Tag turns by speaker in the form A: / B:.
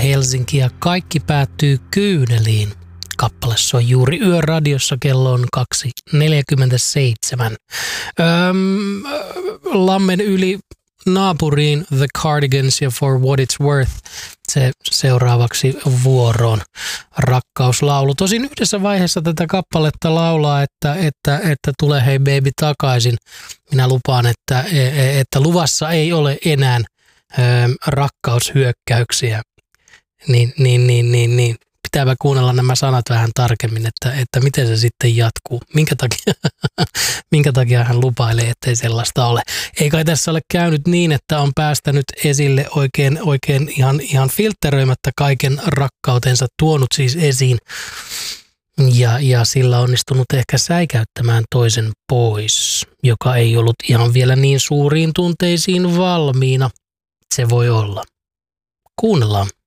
A: Helsinki ja kaikki päättyy kyyneliin. Kappale soi juuri Yöradiossa, kello on 2.47. Lammen yli naapuriin The Cardigans ja For What It's Worth. Se seuraavaksi vuoroon rakkauslaulu. Tosin yhdessä vaiheessa tätä kappaletta laulaa, että tule hei baby takaisin. Minä lupaan, että luvassa ei ole enää rakkaushyökkäyksiä. Niin. Pitääpä kuunnella nämä sanat vähän tarkemmin, että miten se sitten jatkuu. Minkä takia hän lupailee, ettei sellaista ole. Ei kai tässä ole käynyt niin, että on päästänyt esille oikein ihan filtteröimättä kaiken rakkautensa, tuonut siis esiin. Ja sillä onnistunut ehkä säikäyttämään toisen pois, joka ei ollut ihan vielä niin suuriin tunteisiin valmiina. Se voi olla. Kuunnellaan.